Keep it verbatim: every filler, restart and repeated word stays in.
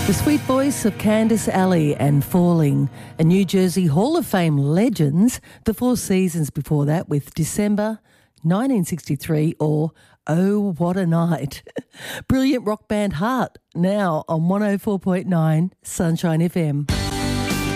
The sweet voice of Candice Alley and Falling, a New Jersey Hall of Fame legends, the Four Seasons before that with December nineteen sixty-three or Oh What a Night. Brilliant rock band Heart now on one oh four point nine Sunshine F M.